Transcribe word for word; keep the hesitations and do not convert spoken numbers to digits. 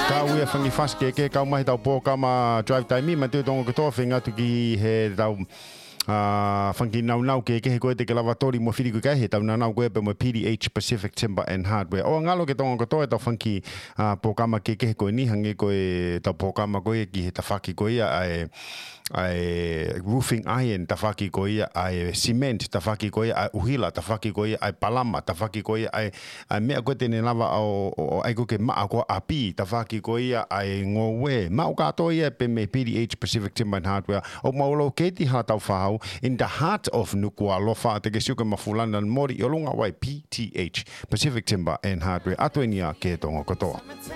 Kau ia whangi whaske ke kau mahi tau pō kama drive time mi ma tū tonga katoa whenga tuki he tau Uh, whanki nau nau ke ke he koe te ke lavatori mo whiriku kai he tau nau nau koe pe mo P D H Pacific Timber and Hardware. O ngalo ke tonga katoa e tau whanki uh, pōkama ke ke he koe ni hangi koe tau pōkama koe ki he tawhaki koe ia ai ai roofing iron tawhaki koe ia ai cement tawhaki koe ia ai uhila tawhaki koe ia ai palama tawhaki koe ia ai, ai mea koe tene lava o, o ai koe ke maa koe api tawhaki koe ia ai ngowe mau katoa ia pe me P D H Pacific Timber and Hardware o maulo ke ti ha tau whahau in the heart of Nukualofa te ke siuke mafulana mori i olunga wai P T H Pacific Timber and Hardware atoenia ke tonga katoa.